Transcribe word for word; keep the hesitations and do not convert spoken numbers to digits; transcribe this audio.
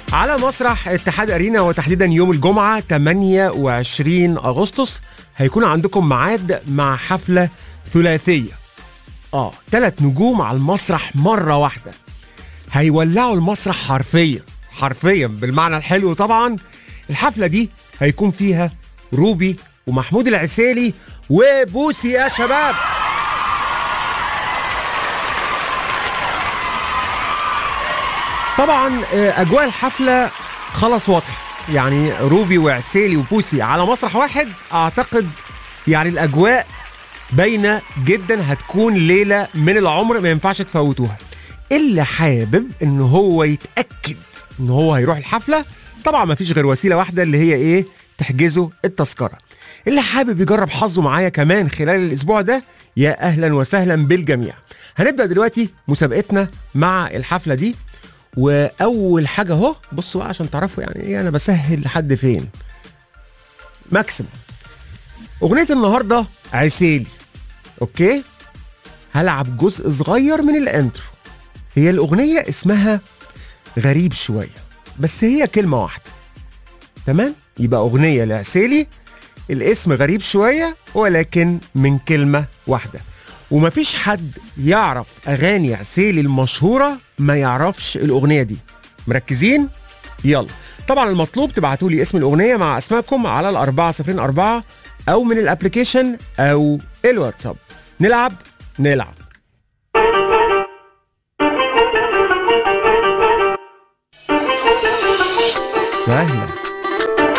على مسرح اتحاد أرينا وتحديدا يوم الجمعة ثمانية وعشرين أغسطس هيكون عندكم ميعاد مع حفلة ثلاثية. اه ثلاث نجوم على المسرح مرة واحدة، هيولعوا المسرح حرفيا حرفيا بالمعنى الحلو. طبعا الحفلة دي هيكون فيها روبي ومحمود العسيلي وبوسي يا شباب. طبعا اجواء الحفله خلاص واضحه، يعني روبي وعسيلي وبوسي على مسرح واحد. اعتقد يعني الاجواء باينه جدا، هتكون ليله من العمر ما ينفعش تفوتوها. اللي حابب ان هو يتاكد ان هو هيروح الحفله، طبعا ما فيش غير وسيله واحده اللي هي ايه؟ تحجزوا التذكره. اللي حابب يجرب حظه معايا كمان خلال الاسبوع ده، يا اهلا وسهلا بالجميع. هنبدا دلوقتي مسابقتنا مع الحفله دي، واول حاجه اهو بصوا بقى عشان تعرفوا يعني ايه انا بسهل لحد فين. ماكسيموم اغنيه النهارده عسيلي، اوكي؟ هلعب جزء صغير من الانترو. هي الاغنيه اسمها غريب شويه، بس هي كلمه واحده، تمام؟ يبقى اغنيه لعسيلي الاسم غريب شويه ولكن من كلمه واحده. ومفيش حد يعرف اغاني عسيلي المشهوره ما يعرفش الاغنيه دي. مركزين؟ يلا. طبعا المطلوب تبعتوا لي اسم الاغنيه مع اسمائكم على الأربعة صفرين أربعة او من الابليكيشن او الواتساب. نلعب نلعب سهله.